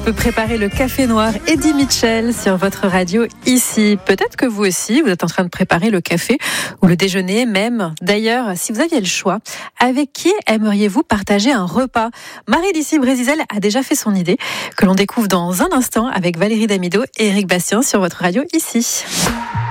peut préparer le café noir Eddie Mitchell sur votre radio ici. Peut-être que vous aussi, vous êtes en train de préparer le café ou le déjeuner même. D'ailleurs, si vous aviez le choix, avec qui aimeriez-vous partager un repas ? Marie d'ici Brésisel a déjà fait son idée, que l'on découvre dans un instant avec Valérie Damido et Éric Bastien sur votre radio ici.